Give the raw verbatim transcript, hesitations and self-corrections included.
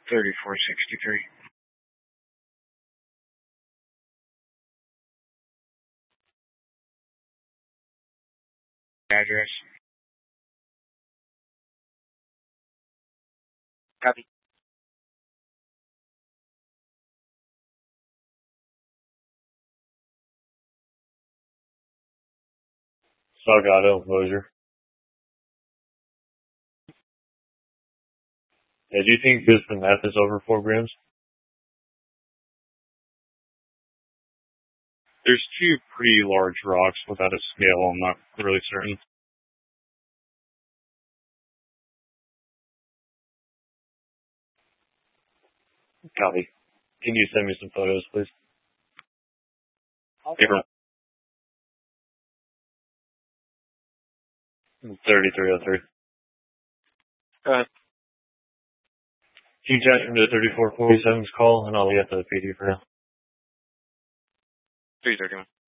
thirty-four sixty-three. Address. Copy. Salgado, Mosier. Yeah, do you think this meth is over four grams? There's two pretty large rocks without a scale. I'm not really certain. Copy. Can you send me some photos, please? Okay. Different. thirty-three oh three. Go ahead. Can you check into thirty-four forty-seven's call, and I'll get the P D for now? three thirty-one.